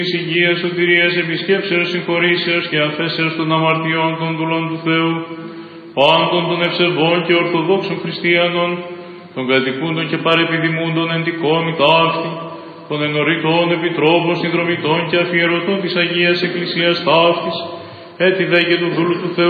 της υγείας, σωτηρίας, επισκέψεως, συγχωρήσεως και αφέσεως των αμαρτιών των δούλων του Θεού, πάντων των ευσεβών και ορθοδόξων χριστιανών, των κατοικούντων και παρεπιδημούντων εν τη κόμη ταύτη, των ενωρητών επιτρόπων, συνδρομητών και αφιερωτών της Αγίας Εκκλησίας ταύτης, έτι δε και του δούλου του Θεού